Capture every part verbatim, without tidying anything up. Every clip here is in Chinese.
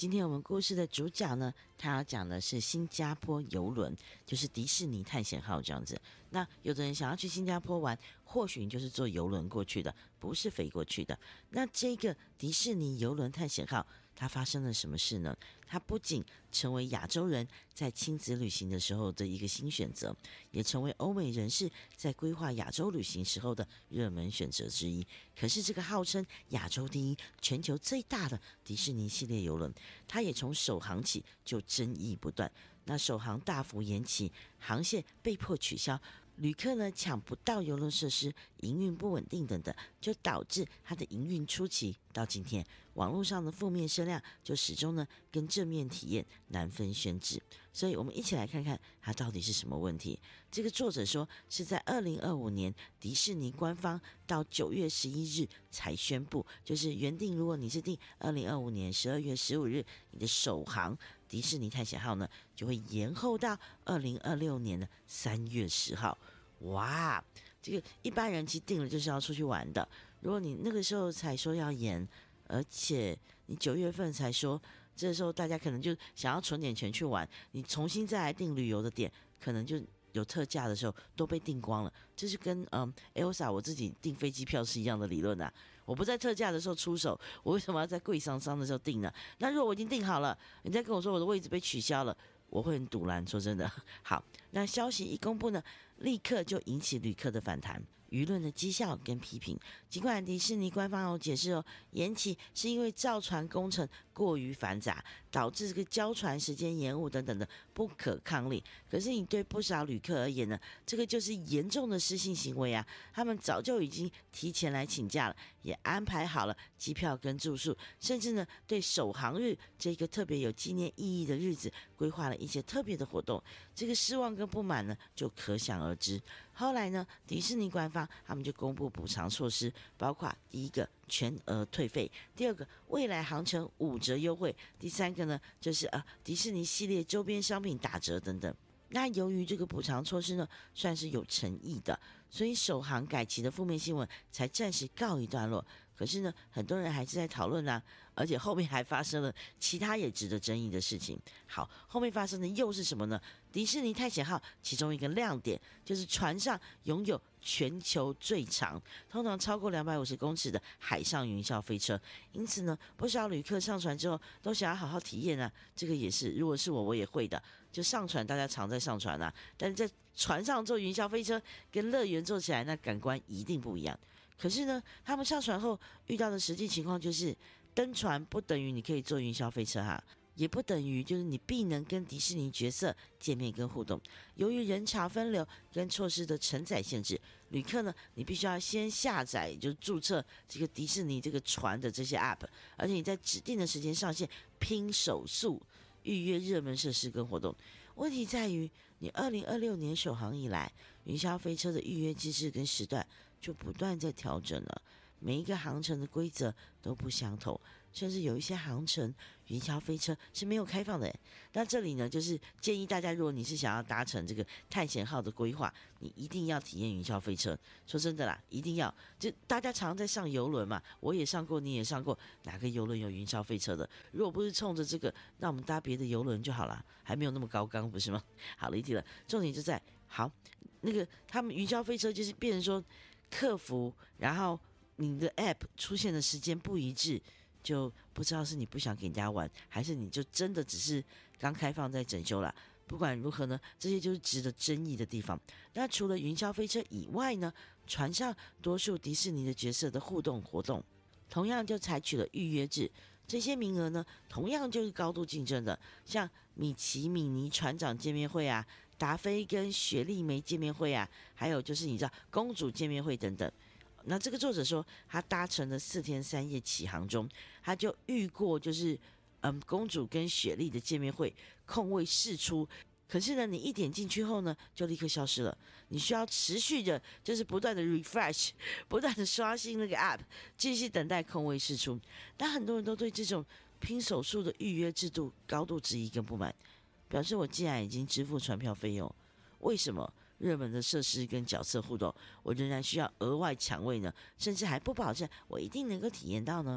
今天我们故事的主角呢，他要讲的是新加坡邮轮，就是迪士尼探险号这样子。那有的人想要去新加坡玩，或许你就是坐邮轮过去的，不是飞过去的。那这个迪士尼邮轮探险号它发生了什么事呢？它不仅成为亚洲人在亲子旅行的时候的一个新选择，也成为欧美人士在规划亚洲旅行时候的热门选择之一。可是这个号称亚洲第一、全球最大的迪士尼系列邮轮，它也从首航起就争议不断。那首航大幅延期，航线被迫取消，旅客呢抢不到邮轮设施，营运不稳定等等，就导致它的营运初期到今天，网络上的负面声量就始终呢跟正面体验难分轩轾。所以我们一起来看看它到底是什么问题。这个作者说是在二零二五年迪士尼官方到九月十一日才宣布，就是原定如果你是定二零二五年十二月十五日你的首航迪士尼探险号呢，就会延后到二零二六年的三月十号。哇，这个一般人其实定了就是要出去玩的，如果你那个时候才说要延，而且你九月份才说，这个时候大家可能就想要存点钱去玩，你重新再来订旅游的点，可能就有特价的时候都被订光了。这是跟嗯 Elsa 我自己订飞机票是一样的理论啊。我不在特价的时候出手，我为什么要在贵桑桑的时候订呢？那如果我已经订好了，你再跟我说我的位置被取消了，我会很堵拦，说真的。好，那消息一公布呢，立刻就引起旅客的反弹，舆论的讥笑跟批评。尽管迪士尼官方有解释哦，延期是因为造船工程过于繁杂，导致这个交船时间延误等等的不可抗力。可是你对不少旅客而言呢，这个就是严重的失信行为啊！他们早就已经提前来请假了，也安排好了机票跟住宿，甚至呢对首航日这个特别有纪念意义的日子规划了一些特别的活动。这个失望跟不满呢就可想而知。后来呢，迪士尼官方他们就公布补偿措施，包括第一个全额退费，第二个未来航程五折优惠，第三个呢就是呃迪士尼系列周边商品打折等等。那由于这个补偿措施呢算是有诚意的，所以首航改期的负面新闻才暂时告一段落。可是呢，很多人还是在讨论啊，而且后面还发生了其他也值得争议的事情。好，后面发生的又是什么呢？迪士尼探险号其中一个亮点就是船上拥有全球最长，通常超过两百五十公尺的海上云霄飞车，因此呢，不少旅客上船之后都想要好好体验啊。这个也是，如果是我，我也会的。就上船，大家常在上船啊，但是在船上坐云霄飞车跟乐园坐起来，那感官一定不一样。可是呢，他们上船后遇到的实际情况就是，登船不等于你可以坐云霄飞车哈，也不等于就是你必能跟迪士尼角色见面跟互动。由于人潮分流跟措施的承载限制，旅客呢，你必须要先下载就是注册这个迪士尼这个船的这些 App， 而且你在指定的时间上线，拼手速预约热门设施跟活动。问题在于，你二零二六年首航以来，云霄飞车的预约机制跟时段就不断在调整了，每一个航程的规则都不相同，甚至有一些航程云霄飞车是没有开放的。那这里呢，就是建议大家，如果你是想要达成这个探险号的规划，你一定要体验云霄飞车。说真的啦，一定要，就大家常常在上邮轮嘛，我也上过，你也上过，哪个邮轮有云霄飞车的？如果不是冲着这个，那我们搭别的邮轮就好了，还没有那么高纲，不是吗？好，离题了，重点就在好那个他们云霄飞车就是变成说客服，然后你的 App 出现的时间不一致，就不知道是你不想给人家玩，还是你就真的只是刚开放在整修啦。不管如何呢，这些就是值得争议的地方。那除了云霄飞车以外呢，船上多数迪士尼的角色的互动活动同样就采取了预约制，这些名额呢同样就是高度竞争的，像米奇米妮船长见面会啊，达菲跟雪莉梅见面会啊，还有就是你知道公主见面会等等。那这个作者说，他搭乘了四天三夜起航中，他就遇过就是嗯公主跟雪莉的见面会空位释出，可是呢，你一点进去后呢，就立刻消失了。你需要持续的，就是不断的 refresh， 不断的刷新那个 app， 继续等待空位释出。但很多人都对这种拼手速的预约制度高度质疑跟不满，表示我既然已经支付船票费用，为什么热门的设施跟角色互动，我仍然需要额外抢位呢？甚至还不保证我一定能够体验到呢？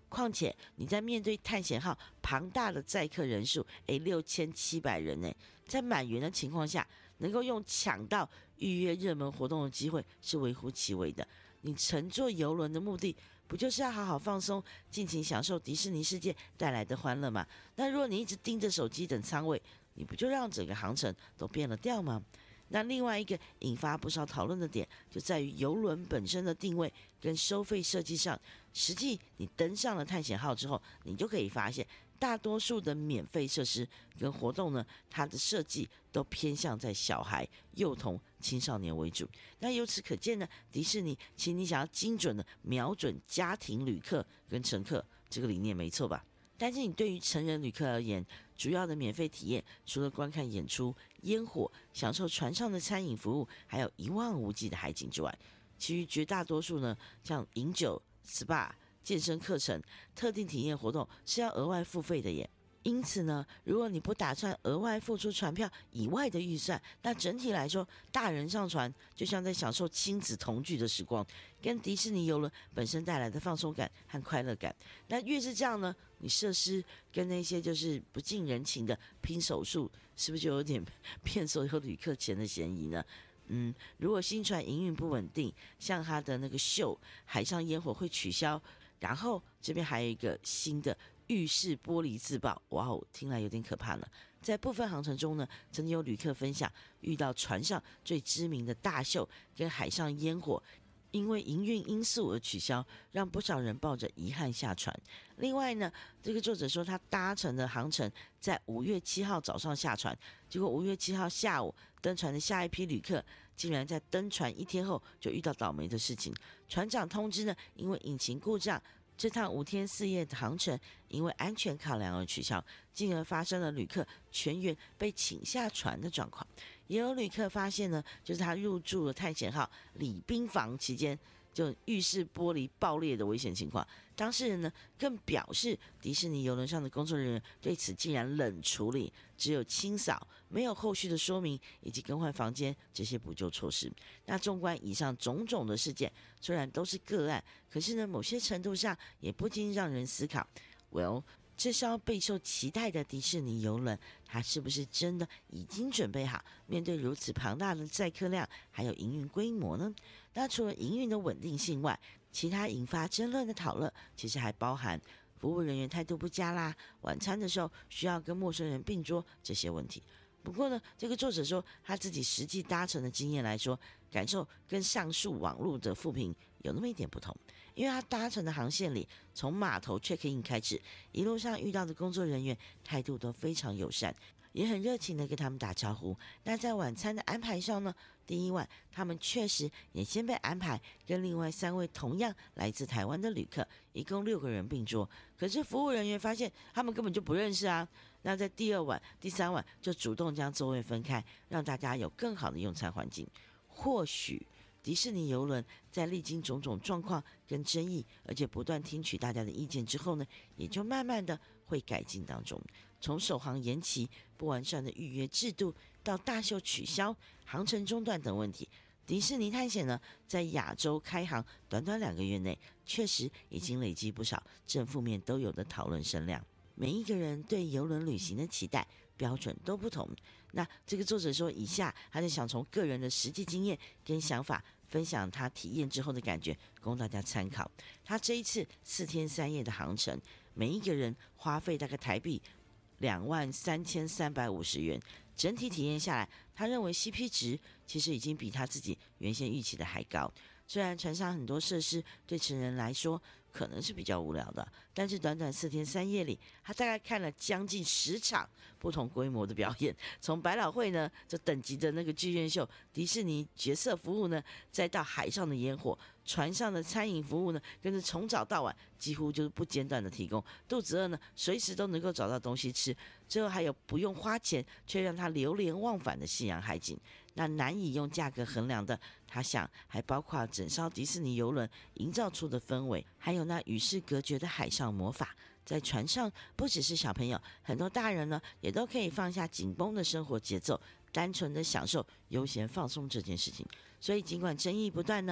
况且你在面对探险号庞大的载客人数，诶六千七百人呢，在满员的情况下，能够用抢到预约热门活动的机会是微乎其微的。你乘坐邮轮的目的，不就是要好好放松，尽情享受迪士尼世界带来的欢乐吗？那如果你一直盯着手机等舱位，你不就让整个航程都变了调吗？那另外一个引发不少讨论的点，就在于邮轮本身的定位跟收费设计上。实际你登上了探险号之后，你就可以发现，大多数的免费设施跟活动呢，它的设计都偏向在小孩、幼童、青少年为主。那由此可见呢，迪士尼其实你想要精准的瞄准家庭旅客跟乘客，这个理念没错吧？但是你对于成人旅客而言，主要的免费体验除了观看演出、烟火、享受船上的餐饮服务，还有一望无际的海景之外，其余绝大多数呢，像饮酒、S P A、健身课程、特定体验活动是要额外付费的耶。因此呢，如果你不打算额外付出船票以外的预算，那整体来说，大人上船就像在享受亲子同聚的时光，跟迪士尼邮轮本身带来的放松感和快乐感。那越是这样呢，你设施跟那些就是不近人情的拼手速，是不是就有点骗所有旅客钱的嫌疑呢？嗯，如果新船营运不稳定，像它的那个秀海上烟火会取消，然后这边还有一个新的浴室玻璃自爆，哇哦，听来有点可怕呢。在部分航程中呢，曾经有旅客分享遇到船上最知名的大秀跟海上烟火因为营运因素而取消，让不少人抱着遗憾下船。另外呢，这个作者说他搭乘的航程在五月七号早上下船，结果五月七号下午登船的下一批旅客竟然在登船一天后就遇到倒霉的事情。船长通知呢，因为引擎故障，这趟五天四夜的航程因为安全考量而取消，进而发生了旅客全员被请下船的状况。也有旅客发现呢，就是他入住了探险号礼宾房期间，就浴室玻璃爆裂的危险情况。当事人呢更表示，迪士尼邮轮上的工作人员对此竟然冷处理，只有清扫，没有后续的说明以及更换房间这些补救措施。那纵观以上种种的事件，虽然都是个案，可是呢，某些程度上也不禁让人思考 ，Well。这艘备受期待的迪士尼邮轮，它是不是真的已经准备好面对如此庞大的载客量，还有营运规模呢？那除了营运的稳定性外，其他引发争论的讨论，其实还包含服务人员态度不佳啦，晚餐的时候需要跟陌生人并桌这些问题。不过呢，这个作者说他自己实际搭乘的经验来说，感受跟上述网络的负评有那么一点不同。因为他搭乘的航线里，从码头 check in 开始，一路上遇到的工作人员态度都非常友善，也很热情的跟他们打招呼。那在晚餐的安排上呢，第一晚他们确实也先被安排跟另外三位同样来自台湾的旅客，一共六个人并桌。可是服务人员发现他们根本就不认识啊。那在第二晚、第三晚就主动将座位分开，让大家有更好的用餐环境。或许迪士尼邮轮在历经种种状况跟争议，而且不断听取大家的意见之后呢，也就慢慢的会改进当中。从首航延期、不完善的预约制度，到大秀取消、航程中断等问题，迪士尼探险呢，在亚洲开航短短两个月内，确实已经累积不少正负面都有的讨论声量。每一个人对邮轮旅行的期待标准都不同。那这个作者说，以下他就想从个人的实际经验跟想法分享他体验之后的感觉，供大家参考。他这一次四天三夜的航程，每一个人花费大概台币两万三千三百五十元，整体体验下来，他认为 C P 值其实已经比他自己原先预期的还高。虽然船上很多设施对成人来说可能是比较无聊的，但是短短四天三夜里，他大概看了将近十场不同规模的表演，从百老汇呢这等级的那个剧院秀，迪士尼角色服务呢，再到海上的烟火，船上的餐饮服务呢，跟着从早到晚几乎就是不间断的提供，肚子饿呢随时都能够找到东西吃，最后还有不用花钱却让他流连忘返的夕阳海景。那难以用价格衡量的，他想还包括整艘迪士尼邮轮营造出的氛围，还有那与世隔绝的海上魔法。在船上，不只是小朋友，很多大人呢也都可以放下紧绷的生活节奏，单纯的享受悠闲放松这件事情。所以尽管争议不断呢，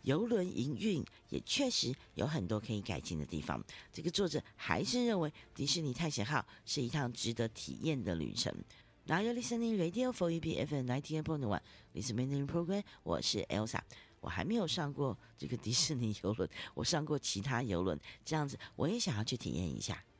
邮轮营运也确实有很多可以改进的地方。这个作者还是认为迪士尼探险号是一趟值得体验的旅程。Now you're listening radio for E B F M ninety-eight point one Listening Program， 我是 Elsa。我还没有上过这个迪士尼邮轮，我上过其他邮轮，这样子我也想要去体验一下。